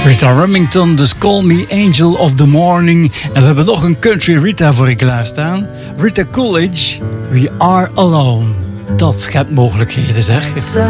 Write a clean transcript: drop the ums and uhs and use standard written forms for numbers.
Rita Remington, dus Call Me Angel of the Morning. En we hebben nog een country Rita voor je klaarstaan. Rita Coolidge, We Are Alone. Dat schept mogelijkheden, zeg.